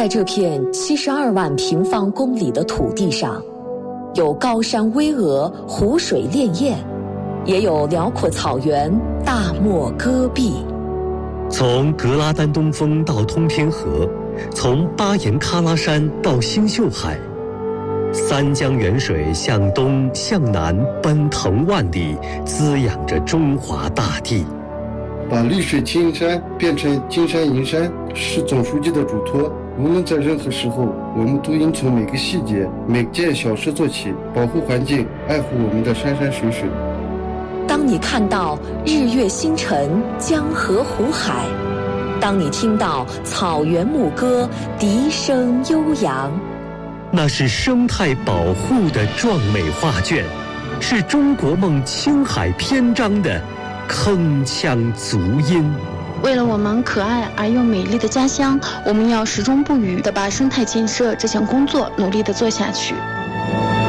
在这片72万平方公里的土地上，有高山巍峨、湖水潋滟，也有辽阔草原、大漠戈壁。 从格拉丹东峰到通天河，从巴颜喀拉山到星宿海，三江源水向东向南奔腾万里，滋养着中华大地。 把绿水青山变成金山银山，是总书记的嘱托。无论在任何时候，我们都应从每个细节、每件小事做起，保护环境，爱护我们的山山水水。 当你看到日月星辰、江河湖海，当你听到草原牧歌、笛声悠扬， 那是生态保护的壮美画卷，是中国梦青海篇章的铿锵足音。 为了我们可爱而又美丽的家乡，我们要始终不渝地把生态建设这项工作努力地做下去。